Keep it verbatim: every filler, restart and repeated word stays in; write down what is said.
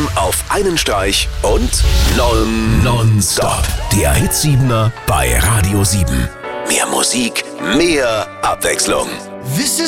auf einen Streich und non, nonstop. Der Hitsiebener bei Radio sieben. Mehr Musik, mehr Abwechslung. This is